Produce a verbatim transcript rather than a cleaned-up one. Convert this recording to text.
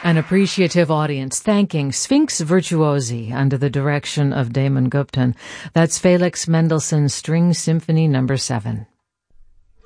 An appreciative audience thanking Sphinx Virtuosi under the direction of Damon Gupton. That's Felix Mendelssohn's String Symphony Number seven.